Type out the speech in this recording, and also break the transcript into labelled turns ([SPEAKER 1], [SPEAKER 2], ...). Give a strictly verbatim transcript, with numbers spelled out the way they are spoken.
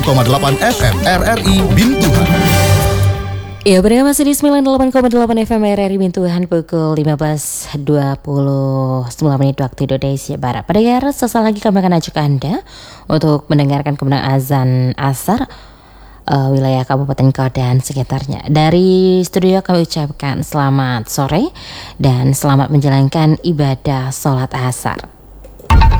[SPEAKER 1] koma delapan F M R R I Bintuhan.
[SPEAKER 2] Ya, berada masih di sembilan puluh delapan koma delapan F M R R I Bintuhan pukul lima belas dua puluh sembilan menit waktu Indonesia Barat. Pendengar, sesaat lagi kami akan ajak Anda untuk mendengarkan kemenang azan asar uh, wilayah Kabupaten Kota dan sekitarnya. Dari studio kami ucapkan selamat sore dan selamat menjalankan ibadah sholat asar.